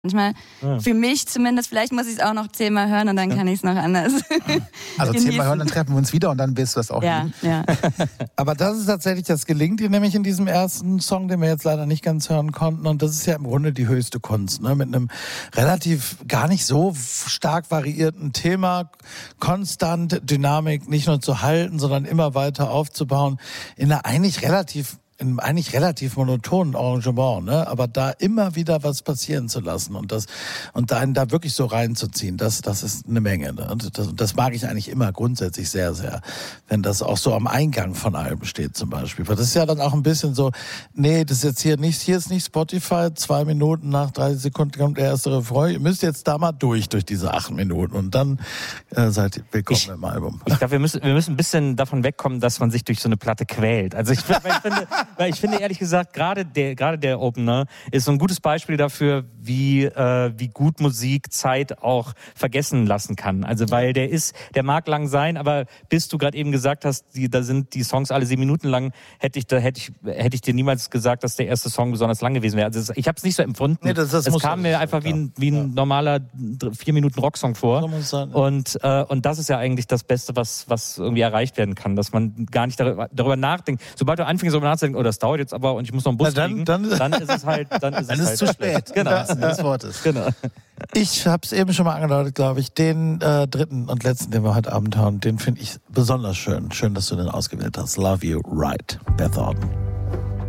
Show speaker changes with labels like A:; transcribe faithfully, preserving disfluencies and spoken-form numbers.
A: Manchmal, ja. für mich zumindest, vielleicht muss ich es auch noch zehnmal hören und dann kann ich es noch anders.
B: Also zehnmal hören, dann treffen wir uns wieder und dann wirst du das auch
A: ja, ja.
C: Aber das ist tatsächlich, das gelingt dir nämlich in diesem ersten Song, den wir jetzt leider nicht ganz hören konnten. Und das ist ja im Grunde die höchste Kunst, ne? Mit einem relativ gar nicht so stark variierten Thema, konstant Dynamik nicht nur zu halten, sondern immer weiter aufzubauen, in einer eigentlich relativ in einem eigentlich relativ monotonen Arrangement, ne? Aber da immer wieder was passieren zu lassen und das und einen da wirklich so reinzuziehen, das das ist eine Menge. Ne? Und das, das mag ich eigentlich immer grundsätzlich sehr, sehr, wenn das auch so am Eingang von Alben steht zum Beispiel. Weil das ist ja dann auch ein bisschen so, nee, das ist jetzt hier nicht, hier ist nicht Spotify, zwei Minuten nach dreißig Sekunden kommt der erste Refrain. Ihr müsst jetzt da mal durch, durch diese acht Minuten und dann äh, seid ihr willkommen ich, im Album.
D: Ich glaube, wir müssen, wir müssen ein bisschen davon wegkommen, dass man sich durch so eine Platte quält. Also ich, ich finde, weil ich finde ehrlich gesagt, gerade der, gerade der Opener ist so ein gutes Beispiel dafür, wie, äh, wie gut Musik Zeit auch vergessen lassen kann. Also weil der ist, der mag lang sein, aber bis du gerade eben gesagt hast, die, da sind die Songs alle sieben Minuten lang, hätte ich, da hätte ich, hätte ich dir niemals gesagt, dass der erste Song besonders lang gewesen wäre. Also ich habe es nicht so empfunden. Nee, das, das es kam mir einfach wie ein, wie ein ja. normaler vier Minuten Rocksong vor. Sein, ja. Und äh, und das ist ja eigentlich das Beste, was was irgendwie erreicht werden kann, dass man gar nicht darüber, darüber nachdenkt. Sobald du anfängst, darüber nachzudenken, oh, das dauert jetzt aber und ich muss noch einen Bus
C: Na, dann,
D: kriegen,
C: dann,
D: dann ist es halt, dann ist
B: dann
D: es
B: ist
D: halt
B: zu spät.
D: Genau.
B: Das des Wortes.
D: Genau.
C: Ich habe es eben schon mal angedeutet, glaube ich. Den äh, dritten und letzten, den wir heute Abend hören, den finde ich besonders schön. Schön, dass du den ausgewählt hast. Love You Right, Beth Orton.